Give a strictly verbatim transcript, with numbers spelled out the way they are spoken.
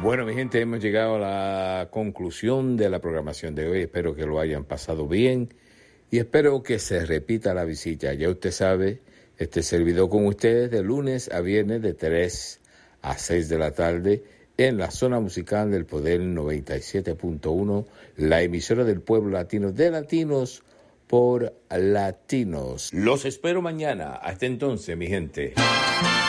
Bueno, mi gente, hemos llegado a la conclusión de la programación de hoy. Espero que lo hayan pasado bien y espero que se repita la visita. Ya usted sabe, este servidor con ustedes de lunes a viernes de tres a seis de la tarde en la zona musical del Poder noventa y siete punto uno, la emisora del pueblo latino de latinos por latinos. Los espero mañana. Hasta entonces, mi gente.